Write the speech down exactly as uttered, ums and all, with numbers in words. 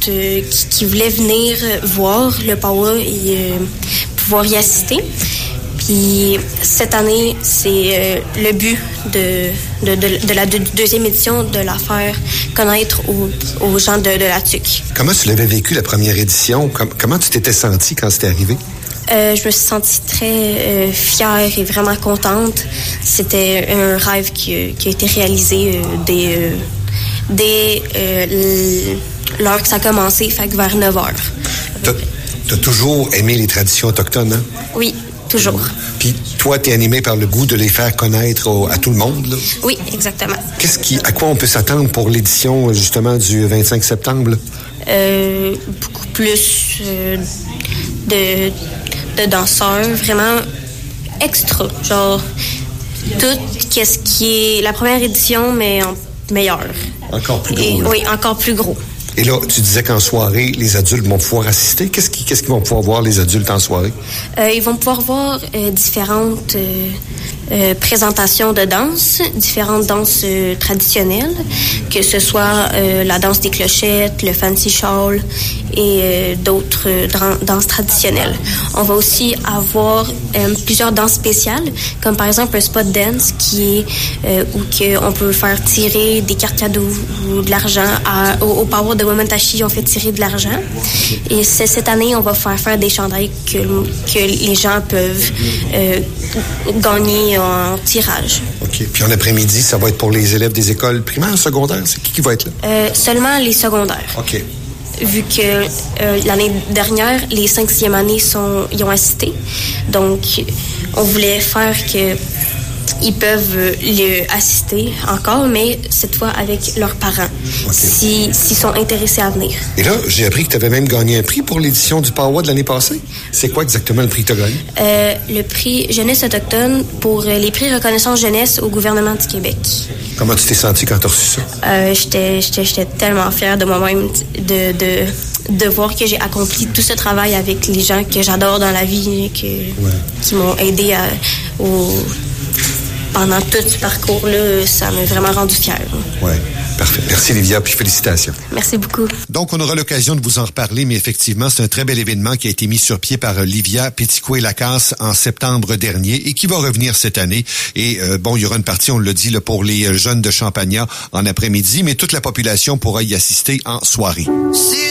euh, qui, qui voulaient venir voir le Power et euh, pouvoir y assister. Puis cette année, c'est euh, le but de, de, de, de la de, deuxième édition de la faire connaître aux, aux gens de, de la T U C. Comment tu l'avais vécu la première édition? Com- comment tu t'étais sentie quand c'était arrivé? Euh, je me suis sentie très euh, fière et vraiment contente. C'était un rêve qui, qui a été réalisé euh, dès, euh, dès euh, l'heure que ça a commencé, fait que vers neuf heures. T'as, t'as toujours aimé les traditions autochtones, hein? Oui, toujours. Puis toi, t'es animé par le goût de les faire connaître au, à tout le monde, là? Oui, exactement. Qu'est-ce qui, à quoi on peut s'attendre pour l'édition, justement, du vingt-cinq septembre? Euh, beaucoup plus euh, de... de danseurs, vraiment extra, genre tout qu'est-ce qui est la première édition, mais en meilleur. Encore plus gros. Et, là. oui, encore plus gros. Et là, tu disais qu'en soirée, les adultes vont pouvoir assister. Qu'est-ce qu'ils, qu'est-ce qu'ils vont pouvoir voir, les adultes, en soirée? Euh, ils vont pouvoir voir euh, différentes euh, euh, présentations de danse, différentes danses euh, traditionnelles, que ce soit euh, la danse des clochettes, le fancy shawl et euh, d'autres euh, danses traditionnelles. On va aussi avoir euh, plusieurs danses spéciales, comme par exemple un spot dance qui est euh, où que on peut faire tirer des cartes cadeaux ou de l'argent à, au, au Power de Wamentashi, on fait tirer de l'argent. Et c'est, cette année, on va faire faire des chandails que, que les gens peuvent euh, gagner en tirage. OK. Puis en après-midi, ça va être pour les élèves des écoles primaires, secondaires? C'est qui qui va être là? Euh, seulement les secondaires. OK. Vu que euh, l'année dernière, les cinq sixième années sont, y ont assisté. Donc, on voulait faire que ils peuvent les assister encore, mais cette fois avec leurs parents, okay. si, s'ils sont intéressés à venir. Et là, j'ai appris que tu avais même gagné un prix pour l'édition du Power de l'année passée. C'est quoi exactement le prix que tu as gagné? Euh, le prix Jeunesse autochtone pour les prix Reconnaissance Jeunesse au gouvernement du Québec. Comment tu t'es sentie quand tu as reçu ça? Euh, j'étais, j'étais, j'étais tellement fière de moi-même de, de, de voir que j'ai accompli tout ce travail avec les gens que j'adore dans la vie, que, ouais. qui m'ont aidé à, au... Pendant tout ce parcours-là, ça m'a vraiment rendu fière. Oui, parfait. Merci, Livia, puis félicitations. Merci beaucoup. Donc, on aura l'occasion de vous en reparler, mais effectivement, c'est un très bel événement qui a été mis sur pied par Livia Petitcoué-Lacasse en septembre dernier et qui va revenir cette année. Et euh, bon, il y aura une partie, on l'a dit, là, pour les jeunes de Champagnat en après-midi, mais toute la population pourra y assister en soirée.